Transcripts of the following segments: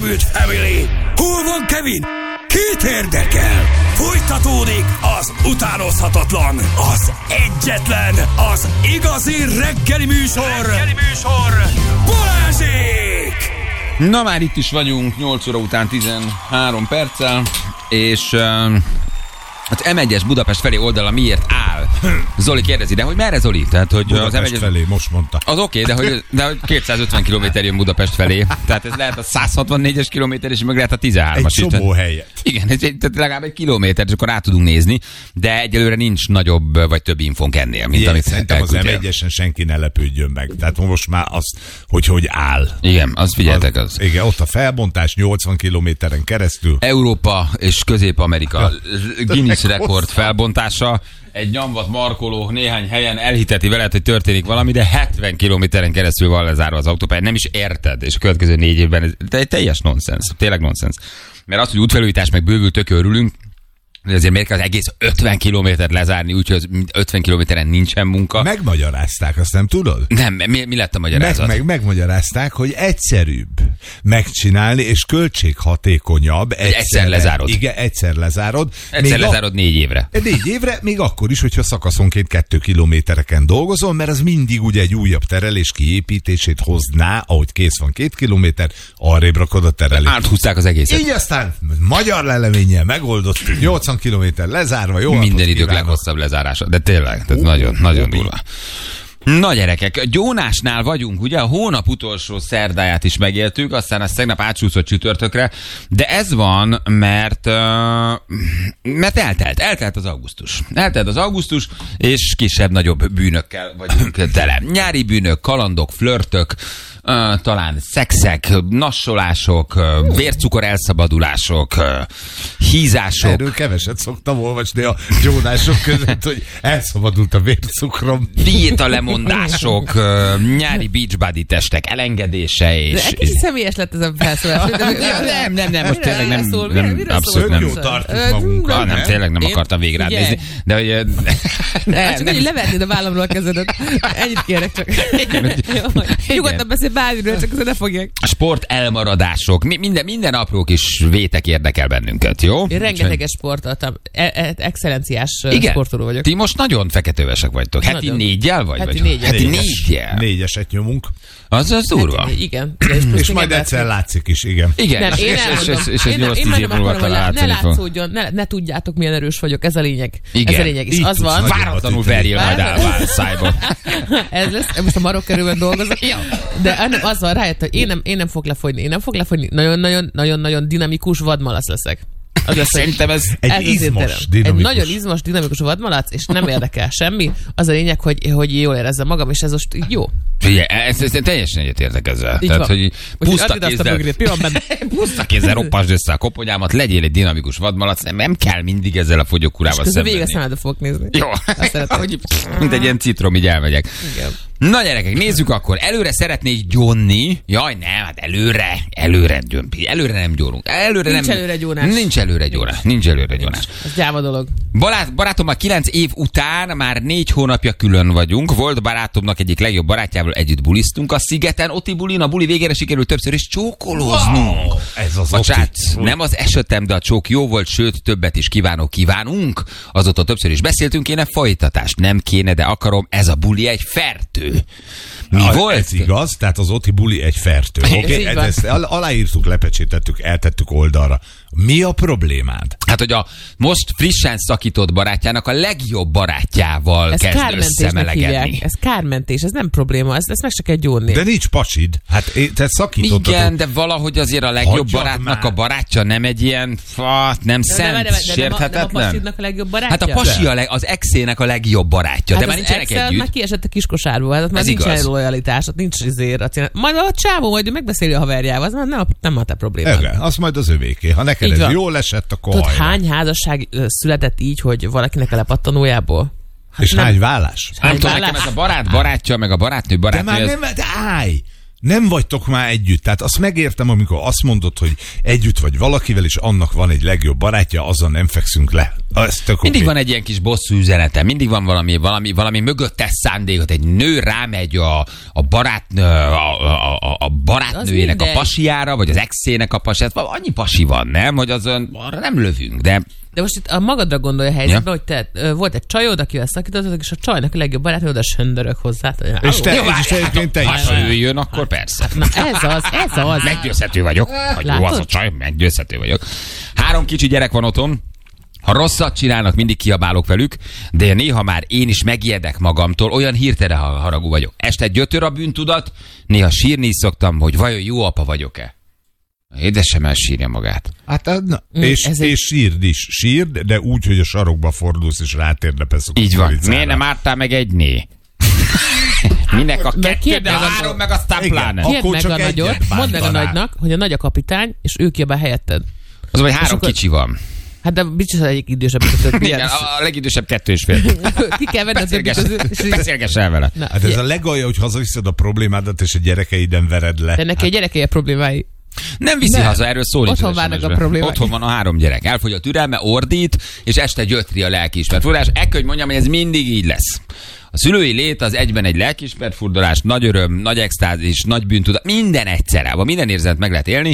Family. Hol van Kevin? Kit érdekel? Folytatódik az utánozhatatlan, az egyetlen, az igazi reggeli műsor, Balázsék! Na már itt is vagyunk, 8 óra után 13 perccel, és az M1-es Budapest felé oldala miért áll? Zoli kérdezi, de hogy merre, Zoli? Tehát, hogy Budapest az M1-es felé, most mondta. Az oké, de hogy 250 km jön Budapest felé. Tehát ez lehet a 164-es kilométer, és meg lehet a 13-as. Egy csomó helyet. Igen, tehát legalább egy kilométer, és akkor át tudunk nézni, de egyelőre nincs nagyobb vagy több infónk ennél, mint amit szerintem az M1-esen senki ne lepődjön meg. Tehát most már az, hogy áll. Igen, az figyeltek az. Igen, ott a felbontás 80 kilométeren keresztül. Európa és Közép-Amerika Guinness rekord felbontása. Egy nyomvat markoló néhány helyen elhiteti veled, hogy történik valami, de 70 kilométeren keresztül van lezárva az autópálya. Nem is érted, és a következő 4 évben ez egy teljes nonsens, tényleg nonsens. Mert az, hogy útfelújítás meg bővül, tök örülünk, de azért miért kell az egész 50 kilométert lezárni, úgyhogy 50 kilométeren nincsen munka. Megmagyarázták, azt nem tudod? Nem, mi lett a magyarázat? Megmagyarázták, hogy egyszerűbb megcsinálni, és költséghatékonyabb. Egyszer lezárod. Igen, egyszer lezárod. Egyszer lezárod 4 évre. 4 évre, még akkor is, hogyha szakaszonként 2 kilométereken dolgozol, mert az mindig ugye egy újabb terelés kiépítését hozná, ahogy kész van 2 kilométer, arrébb rakod a terelést. Áthúzták az egészet. Így aztán magyar leleménnyel megoldott, 80 kilométer lezárva, jó. Minden idők leghosszabb lezárása, de tényleg, tehát nagyon durva. Na gyerekek, Gyónásnál vagyunk, ugye a hónap utolsó szerdáját is megéltük, aztán azt tegnap átsúszott csütörtökre, de ez van, mert eltelt az augusztus. Eltelt az augusztus, és kisebb-nagyobb bűnökkel vagyunk tele. Nyári bűnök, kalandok, flörtök, talán szexek, nassolások, vércukor elszabadulások, hízások. Erről keveset szoktam olvasni a gyónások között, hogy elszabadult a vércukrom. Diéta lemondások, nyári beachbody testek elengedése és... De egy kicsit személyes lett ez a felszólás. Nem, most tényleg nem abszolút nem. Jó tartunk magunkat. Nem, tényleg nem akartam végre nézni. De hogy... Csak hogy levetnéd a vállamról a kezedet. Ennyit kérek csak. Nyugodtan beszél bármiről, csak azért ne fogják. Sport elmaradások, minden apró kis vétek érdekel bennünket, jó? Én rengeteges sportoltam. Excellenciás sportoló vagyok. Ti most nagyon feketővesek vagytok. Heti 4-jel vagy? Heti 4-jel. 4-eset nyomunk. Az durva. Igen. És majd egyszer látszik is, igen. Nem, én és egy 8-10 év múlva talán ne látszódjon, ne tudjátok, milyen erős vagyok. Ez a lényeg. Igen. Ez a lényeg. És az van. Váratlanul verjél majd állvál szájba. Ez lesz. Most a marokkerülben dolgozok. De az van, rájött, hogy én nem fog lefogyni. Nagyon dinamikus vadmalac leszek. Szerintem ez egy izmos, dinamikus. Egy nagyon izmos, dinamikus vadmalac, és nem érdekel semmi. Az a lényeg, hogy jól érezzem magam, és ez most jó. Figyelj, ez teljesen egyetértek ezzel. Tehát, hogy puszta kézzel roppasd össze a koponyámat, legyél egy dinamikus vadmalac, nem kell mindig ezzel a fogyókúrával szembenni. És közben végig a fogok nézni. Jó. Hogy mint egy ilyen citrom, így elmegyek. Igen. Na gyerekek, nézzük akkor. Előre szeretnék gyónni. Jaj, nem, hát előre nem gyónunk. Nincs előre gyónás. Ez gyáva dolog. Barátommal 9 év után már 4 hónapja külön vagyunk. Volt barátomnak egyik legjobb barátjával együtt buliztunk a szigeten. Oti bulin, a buli végére sikerült többször is csókolóznunk. Wow, ez az nem az esetem, de a csók jó volt, sőt, többet is kívánunk. Azóta többször is beszéltünk, kéne folytatást. Nem kéne, de akarom, ez a buli egy fertő. Mi volt? Ez igaz, tehát az Oti buli egy fertő. Okay? Ezt aláírtuk, lepecsétettük, eltettük oldalra. Mi a problémád? Hát, hogy a most frissen szakított barátjának a legjobb barátjával kezd összemelegedni. Ez kármentés, ez nem probléma, ezt meg se kell gyónni. De nincs pasid. Hát te szakítottad. Igen, de valahogy azért a legjobb barátnak a barátja nem egy ilyen, nem szent, sérthetetlen. Nem a pasidnak a legjobb barátja? Hát a pasi az exének a nem barátja, hát de már nincsenek együtt. Már kiesett a kiskosárból, hát már nincs lojalitás, nincs izért. Majd a csávó majd megbeszéli a haverjával, az nem a te problémád. Igen, az majd az övéké. Ha neked ez jól esett, akkor tudod, hány házasság született így, hogy valakinek a lepattanójából? Hát és hány vállás? Nem tudom, nekem ez a barátja, meg a barátnő. De már nem, de állj! Nem vagytok már együtt. Tehát azt megértem, amikor azt mondod, hogy együtt vagy valakivel, és annak van egy legjobb barátja, azzal nem fekszünk le. Mindig van egy ilyen kis bosszú üzenete, mindig van valami mögöttes szándékot. Egy nő rámegy a barátnőjének a pasiára, vagy az exének a pasiára. Annyi pasi van, nem? Hogy azon arra nem lövünk, de most itt a magadra gondolj a helyzetben, hogy te volt egy csajod, akivel szakítottad, és a csajnak a legjobb barátnő oda söndörök hozzá. És te is. Ha ő jön, akkor persze. Na ez az. Meggyőzhető vagyok. Hogy jó az a csaj, meggyőzhető vagyok. 3 kicsi gyerek van otthon. Ha rosszat csinálnak, mindig kiabálok velük, de néha már én is megijedek magamtól, olyan hirtelen haragú vagyok. Este gyötör a bűntudat, néha sírni is szoktam, hogy vajon jó apa vagyok-e. Édesem elsírja magát. Hát, és sírd is. Sírd, de úgy, hogy a sarokba fordulsz, és rátérdepesz. Így van. Miért nem ártál meg egy né? Minek a 2, de 3, meg aztán pláne. Kérd meg a nagyot, mondd meg a nagynak, hogy a nagy a kapitány, és ő kiabál helyetted. Az, hogy 3 kicsi van. Hát de biztos egyik idősebb, mint a többi. Igen, a legidősebb 2,5. Ki kell venni a többi közül. Beszélgess el vele. Na, hát ez a legalja, hogy hazaviszed a problémádat, és a gyerekeiden vered le. De neki a gyerekei a problémái. Nem viszi haza, erről szól nincs. Otthon várnak a problémák. Otthon van a 3 gyerek. Elfogy a türelme, ordít, és este gyötri a lelkiismert furdalás. Ekkor mondjam, hogy ez mindig így lesz. A szülői lét az egyben egy lelkiismert furdalás, nagy öröm, nagy extázis, nagy bűntudat, minden egyszerre, minden érzet meg lehet élni.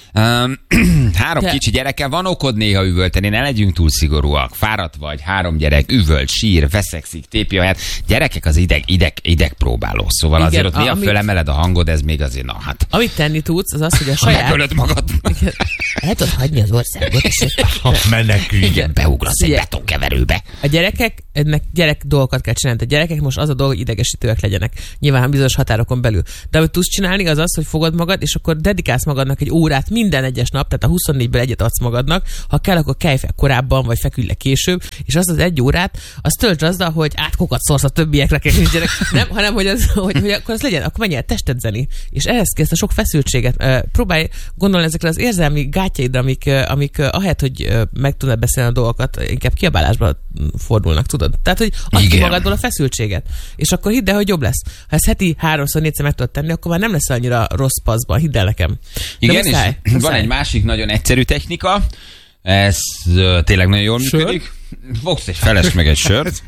3 kicsi gyerekkel van okod néha üvölteni, ne legyünk túl szigorúak. Fáradt vagy, 3 gyerek, üvölt, sír, veszekszik, tépi a helyet. Gyerekek az ideg próbáló. Szóval igen, azért ott néha fölemeled a hangod, ez még azért, na hát. Amit tenni tudsz, az az, hogy a saját... Megölöd magad. El tudod hagyni az országot, és menekülj. Igen, beugrasz egy betonkeverőbe. A gyerekek, gyerek dolgokat kell csinálni. A gyerekek most az a dolog, hogy idegesítőek legyenek. Nyilván bizonyos határokon belül. De amit tudsz csinálni, az az, hogy fogod magad, és akkor dedikálsz magadnak egy órát minden egyes nap, tehát a 24-ből egyet adsz magadnak. Ha kell, akkor kelj fel korábban, vagy feküdj le később, és azt az 1 órát, azt töltsd azzal, hogy átkokat szórsz a többiekre, gyerek. Nem, hanem hogy akkor az legyen, akkor menj el testedzeni. És ehhez kell ezt a sok feszültséget. Próbálj gondolni ezekre az érzelmi gátjaidra, amik ahelyett, hogy meg tudod beszélni a dolgokat, inkább kiabálásba fordulnak, tudod? Tehát, hogy adj ki magadból a feszültséget. És akkor hidd el, hogy jobb lesz. Ha ezt heti 3-4-szer meg tudod tenni, akkor már nem lesz annyira rossz paszban, hidd el nekem. Igen, muszáj, és van egy másik nagyon egyszerű technika, ez tényleg nagyon jól működik. Fogsz egy feles meg egy sört.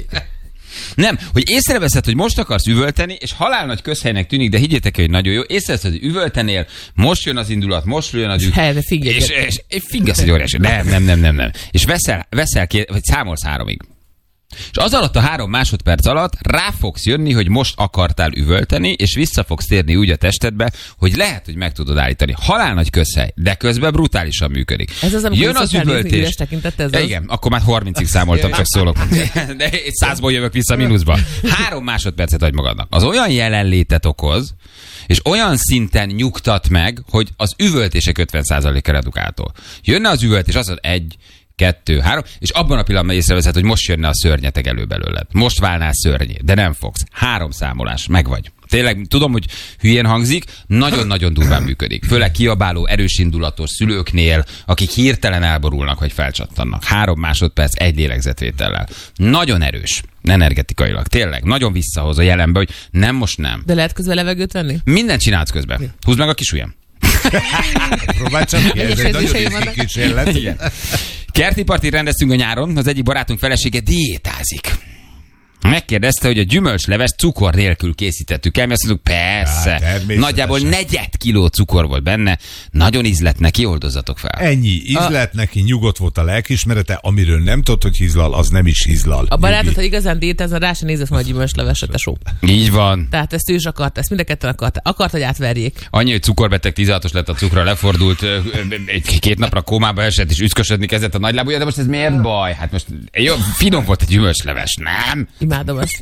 Nem, hogy észreveszed, hogy most akarsz üvölteni, és halálnagy közhelynek tűnik, de higgyétek, hogy nagyon jó. Észreveszed, hogy üvöltenél, most jön az indulat, most jön a düh. És figgasz egy óriási. Nem. És veszel vagy számolsz 3-ig. És az alatt a 3 másodperc alatt rá fogsz jönni, hogy most akartál üvölteni, és vissza fogsz térni úgy a testedbe, hogy lehet, hogy meg tudod állítani. Halálnagy közhely, de közben brutálisan működik. Ez az, jön az üvöltés. Igen, akkor már 30-ig számoltam, csak szólok. De 100-ból jövök vissza mínuszba. 3 másodpercet adj magadnak. Az olyan jelenlétet okoz, és olyan szinten nyugtat meg, hogy az üvöltések 50%-a redukáltól. Jönne az üvöltés, az az 1, 2, 3, és abban a pillanatban észreveszed, hogy most jönne a szörnyeteg elő belőled. Most válnál szörnyé, de nem fogsz. 3 számolás, meg vagy. Tényleg, tudom, hogy hülyén hangzik, nagyon-nagyon durván működik. Főleg kiabáló, erős indulatos szülőknél, akik hirtelen elborulnak, vagy felcsattannak. 3 másodperc, 1 lélegzetvétellel. Nagyon erős, energetikailag. Tényleg, nagyon visszahoz a jelenbe, hogy nem, most nem. De lehet közben levegőt venni? Mindent csinálsz közben. Húzd meg a kis ujjam. Próbálj csak ki, ez egy nagyon riszki kísérlet. Igen. Kerti partit rendeztünk a nyáron, az egyik barátunk felesége diétázik. Megkérdezte, hogy a gyümölcsleves cukor nélkül készítettük el, mi azt mondjuk, persze, nagyjából 4 kiló cukor volt benne, nagyon ízlett neki, oldozzatok fel. Ennyi, ízlett neki, nyugodt volt a lelkiismerete, amiről nem tudod, hogy hízlal, az nem is hízlal. A barátod, ha igazán diétázna, rá sem nézett volna a gyümölcsleveset, tesó. Így van. Tehát ezt ő is akarta, ezt mind a ketten akart, hogy átverjék. Annyi, hogy cukorbeteg 16-os lett a cukra, lefordult, 2 napra kómába esett, és üszkösödni kezdett a nagylábúja, de most ez miért baj? Hát most jó, finom volt a gyümölcsleves, nem? Imádom azt.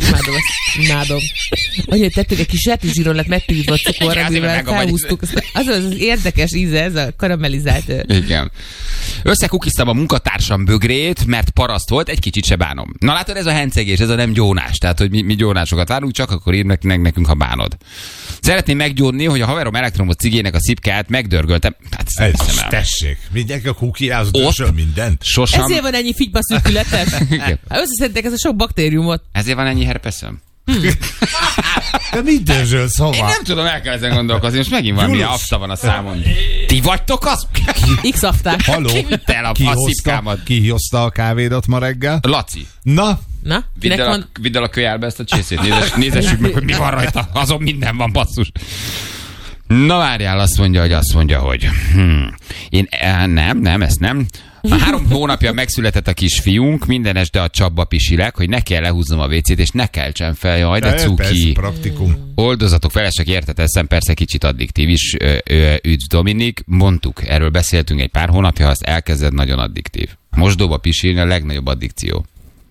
Ahogy tettük egy kis zsátizsíron lett megtűzve a cukor, amivel felhúztuk. Az érdekes íze, ez a karamellizált. Igen. Összekukiztam a munkatársam bögrét, mert paraszt volt, egy kicsit se bánom. Na látod, ez a hencegés, ez a nem gyónás. Tehát, hogy mi gyónásokat várunk, csak akkor írd nekünk, ha bánod. Szeretném meggyónni, hogy a haverom elektromos cigének a szipkáját megdörgöltem. Hát, tessék, mindenki a kukiához dörsöl mindent. Sosem. Ezért van ennyi figyba szűkületes. Összeszedték ezt a sok baktériumot. Ezért van ennyi herpeszem. De mit dörzsölsz hova? Én nem tudom, el kell ezen gondolkozni, most megint valami Gyulus. afta van a számon. Ti vagytok az? X-afták. Haló? Ki vitte el a szipkámat? Ki hozta a kávédat ma reggel? Laci, Na, Na, kinek van? vidd el a kölyelbe ezt a csészét, nézessük meg, hogy mi van rajta. Azon minden van, basszus. Na várjál, azt mondja, hogy én nem, ezt nem. 3 hónapja megszületett a kisfiunk, minden este a csapba pisilek, hogy ne kell lehúznom a WC-t, és ne keltsen fel, jaj, de persze, cuki. praktikum. Oldozatok felesek, érted, eszem persze kicsit addiktív is. Üdv Dominik, mondtuk, erről beszéltünk egy pár hónapja, ha ezt elkezded, nagyon addiktív. Mosdóba pisilni a legnagyobb addikció.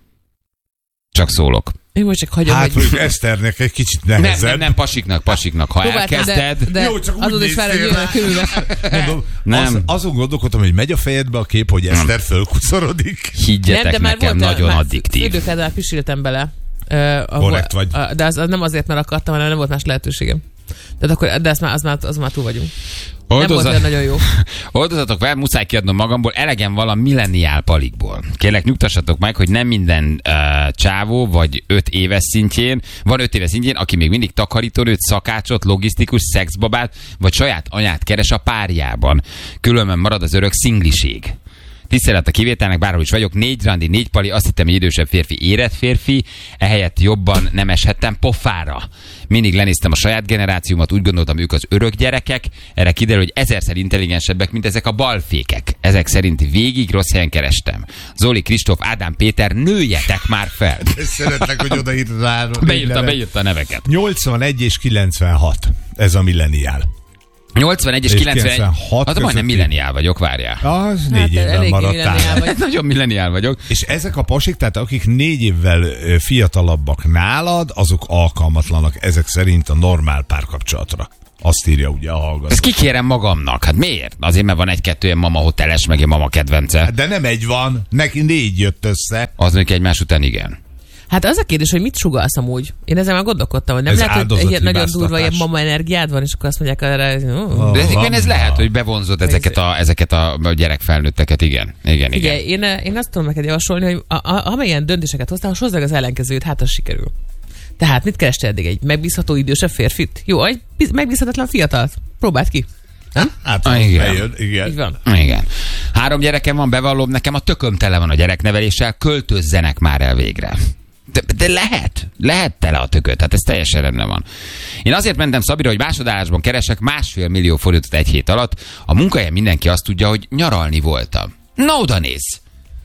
Csak szólok. Én most csak hagyom, Hát, hogy... hogy Eszternek egy kicsit nehezebb. Nem, pasiknak. Ha Próbáltam, elkezded... de Jó, csak úgy azon is vár, hogy néztél jönnek körülbe. Mondom, Nem. azon gondolkodtam, hogy megy a fejedbe a kép, hogy Eszter fölkuszorodik. Higgyetek nekem, nagyon addiktív. Fürdőkádban már pisiltem bele. Korrekt vagy. De az nem azért, mert akartam, hanem nem volt más lehetőségem. Tehát akkor, de az már túl vagyunk. Nem volt olyan nagyon jó. Oldozatok fel, muszáj kiadnom magamból, elegem van a milleniál palikból. Kérlek, nyugtassatok meg, hogy nem minden csávó, vagy 5 éves szintjén, van 5 éves szintjén, aki még mindig takarítónőt, szakácsot, logisztikus, szexbabát, vagy saját anyát keres a párjában. Különben marad az örök szingliség. Tisztelet a kivételnek, bárhol is vagyok, 4 randi, 4 pali, azt hittem, hogy idősebb férfi, érett férfi, ehelyett jobban nem eshettem pofára. Mindig lenéztem a saját generációmat, úgy gondoltam, ők az örök gyerekek, erre kiderül, hogy 1000-szer intelligensebbek, mint ezek a balfékek. Ezek szerint végig rossz helyen kerestem. Zoli, Kristóf, Ádám, Péter, nőjetek már fel! Szeretlek, hogy odaírd rá. Beírta a neveket. 81 és 96. Ez a milleniál. 81 és 96. Hát majdnem milleniál vagyok, várjál. Az 4 évvel eléggé maradtál. milleniál vagy. Nagyon milleniál vagyok. És ezek a pasik, tehát akik 4 évvel fiatalabbak nálad, azok alkalmatlanak ezek szerint a normál párkapcsolatra. Azt írja ugye a hallgató. Ezt kikérem magamnak. Hát miért? Azért, mert van 1-2 ilyen mama hoteles, meg ilyen mama kedvence. De nem egy van, neki 4 jött össze. Az mondjuk egymás után igen. Hát az a kérdés, hogy mit sugalsz amúgy? Én ezzel már gondolkodtam, hogy nem Ez lehet, hogy egy ilyen nagyon áldozathibáztatás. durva ilyen mama energiád van, és akkor azt mondják erre, De ez lehet, hogy bevonzod ezeket a gyerekfelnőtteket, igen. Igen. Én azt tudom neked javasolni, hogy amilyen döntéseket hoztál, most hozzá az ellenkezőt, hát az sikerül. Tehát mit kerestél eddig? Egy megbízható idősebb férfit? Jó, egy megbízhatatlan fiatalt. Próbáld ki. Hát, igen. bejön, igen. Így van. Igen. 3 gyerekem van, bevallom, nekem a tököm tele van a gyerekneveléssel, költözzenek már el végre. De lehet tele a tököt, hát ez teljesen rendben van. Én azért mentem Szabira, hogy másodállásban keresek 1,5 millió forintot egy hét alatt. A munkahelyen mindenki azt tudja, hogy nyaralni voltam. Na oda néz!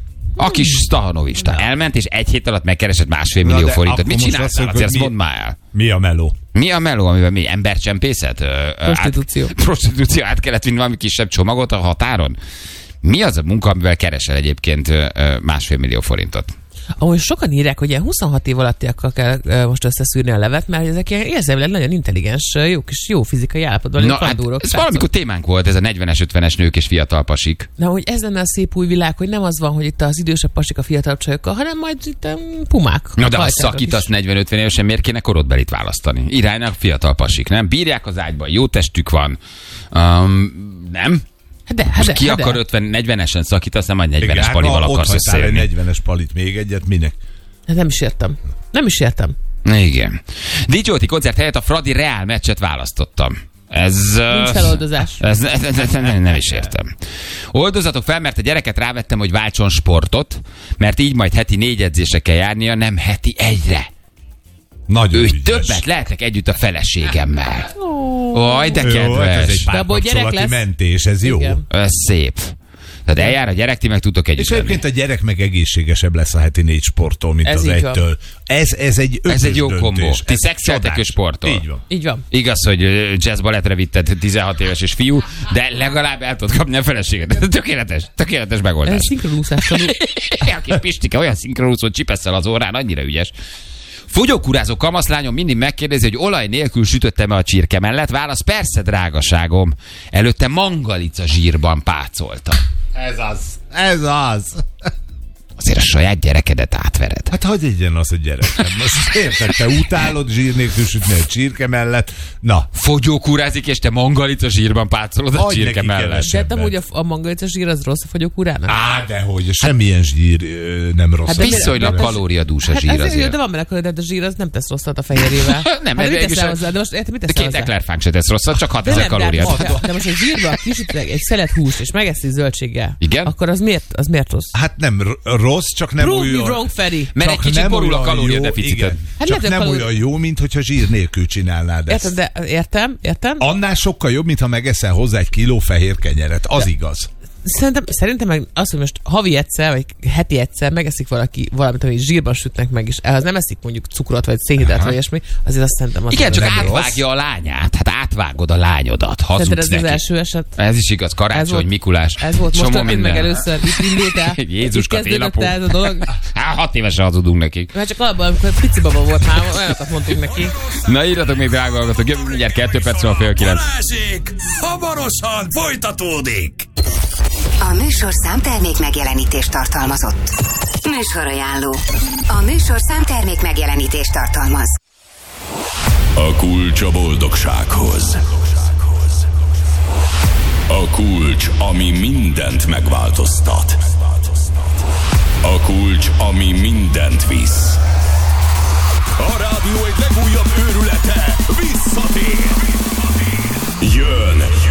A kis Stahanovista elment, és egy hét alatt megkeresett 1,5 millió forintot. Mit csináltál? Azért ezt mondd már el. Mi a meló? Mi a meló, amiben mi? Embercsempészet? Prostitúció. Prostitúció, át kellett vinni valami kisebb csomagot a határon? Mi az a munka, amivel keresel egyébként 1,5 millió forintot? Ahogy sokan írják, hogy ilyen 26 év alattiakkal kell most összeszűrni a levet, mert ezek ilyen érzelmileg nagyon intelligens, jó fizikai állapotban. Na, hát ez valamikor témánk volt, ez a 40-es, 50-es nők és fiatal pasik. Na, hogy ez lenne a szép új világ, hogy nem az van, hogy itt az idősebb pasik a fiatal csajokkal, hanem majd itt pumák. Na, de ha szakítasz 40-50 évesen, miért kéne korodbelit választani? Iránynak fiatal pasik, nem? Bírják az ágyban, jó testük van. Nem? Most ki akar 50-40-esen szakítasz, nem majd 40-es palival akarsz összejönni. Egy 40-es palit még egyet, minek? Hát nem is értem. Igen. Dicsóti koncert helyett a Fradi Reál meccset választottam. Nincs feloldozás. Nem is értem. Oldozatok fel, mert a gyereket rávettem, hogy váltson sportot, mert így majd heti 4 edzésre kell járnia, nem heti 1-re. Nagyon ügyes. Többet lehetek együtt a feleségemmel. Oj, de kedves. Ez egy De abból gyerek párkapcsolati lesz. mentés, ez jó. Igen. Ez szép. Tehát eljár a gyerek, ti meg tudtok együtt És egyébként a gyerek meg egészségesebb lesz a heti 4 sporttól, mint Ez az így van. 1-től. Ez egy jó döntés. kombó. Ti Ez szexeltek csodás. és sportol. Így van. Így van. Igaz, hogy jazz balettre vitted 16 éves és fiú, de legalább el tudod kapni a feleséget. Tökéletes megoldás. Ez szinkronúszás tanul. A kis Pistike olyan szinkronúszó csipesszel az órán, annyira ügyes. Fogyókúrázó kamaszlányom mindig megkérdezi, hogy olaj nélkül sütöttem-e a csirke mellett. Válasz, persze, drágaságom. Előtte mangalica zsírban pácolta. Ez az. Azért a saját gyerekedet átvered. Hát hagyj egyen az a gyerekem. Most érted, te utálod zsír nélkül sütni a csirke mellett. Na. Fogyókúrázik, és te mangalica zsírban pácolod a Hagyj csirke neki mellett. kevesebb. De amúgy a mangalica zsír az rossz a fogyókúrának? Dehogy, semmilyen zsír nem rossz. Hát de Viszonylag kalóriadús a zsír Hát azért. de van benne kalória, de a zsír az nem tesz rosszat a fehérjével. Nem, hát de mit teszel hozzá? De most érted, mit De teszel két hozzá? eklerfánk se tesz rosszat, csak 6000 kalóriát. De most egy zsírba kisütleg egy szelet húst, és megeszi zöldséggel. Igen? Akkor az miért rossz? Hát nem rossz, csak nem Prove me olyan... wrong, Feri. Mert egy Csak kicsit nem borul a olyan kalóriadeficited. jó, igen. Hát Csak lehet, nem hogy olyan jó, mint hogyha zsír nélkül csinálnád ezt. Értem, de értem. Annál sokkal jobb, mint ha megeszel hozzá egy kiló fehér kenyeret. Az igaz. Szerintem meg az, hogy most havi egyszer, vagy heti egyszer megeszik valaki valamit, amit zsírban sütnek meg, és ehhez nem eszik mondjuk cukrot, vagy szénhidrát, vagy ilyesmi, azért azt szerintem az Igen, nem csak rossz. átvágja a lányát. Hát átvágod a lányodat. Szerinted Hazudsz ez az neki. első eset? Ez is igaz. Karácsony, Mikulás. Ez volt most csomó történt meg minden. először, itt indultál. Jézuska, Itt kezdődött télapó. el ez a dolog. 6 évesen hazudunk nekik. Mert csak alapban, amikor pici baba volt már, olyanokat mondtunk neki. Na írjatok még, drága hallgatók, jövünk mindjárt 2 percre a 8:30. Balázsék hamarosan folytatódik. A műsorszám termék megjelenítést tartalmazott. Műsorajánló. A műsorszám termék megjelenítést tartalmaz. A kulcs a boldogsághoz. A kulcs, ami mindent megváltoztat. A kulcs, ami mindent visz. A rádió egy legújabb őrülete visszatér. Jön